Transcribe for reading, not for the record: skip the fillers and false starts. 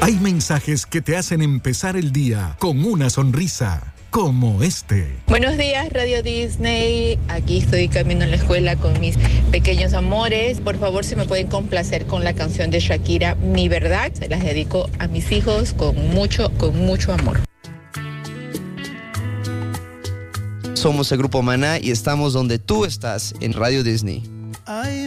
Hay mensajes que te hacen empezar el día con una sonrisa, como este. Buenos días, Radio Disney. Aquí estoy camino a la escuela con mis pequeños amores. Por favor, si me pueden complacer con la canción de Shakira, Mi Verdad. Se las dedico a mis hijos con mucho amor. Somos el Grupo Maná y estamos donde tú estás, en Radio Disney.